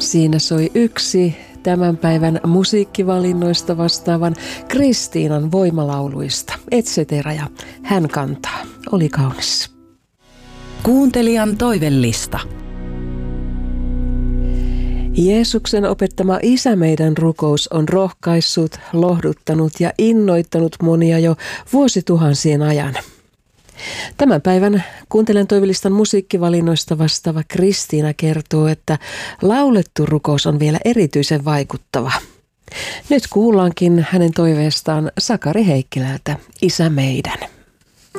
Siinä soi yksi tämän päivän musiikkivalinnoista vastaavan Kristiinan voimalauluista, Et cetera, ja Hän kantaa. Oli kaunis. Kuuntelijan toivellista. Jeesuksen opettama Isä meidän rukous on rohkaissut, lohduttanut ja innoittanut monia jo vuosituhansien ajan. Tämän päivän Kuuntelijan toivelistan musiikkivalinnoista vastaava Kristiina kertoo, että laulettu rukous on vielä erityisen vaikuttava. Nyt kuullaankin hänen toiveestaan Sakari Heikkilältä, Isä meidän.